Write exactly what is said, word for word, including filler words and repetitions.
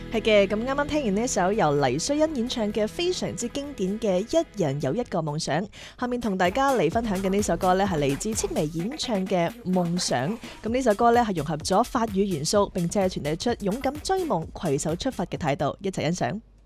係嘅，咁啱啱聽完呢一首由黎瑞恩演唱嘅非常之經典嘅《一人有一個夢想》，下面同大家嚟分享嘅呢首歌呢係嚟自戚薇演唱嘅《夢想》。咁呢首歌呢係融合咗法語元素，並且係傳遞出勇敢追夢、攜手出發嘅態度，一齊欣賞。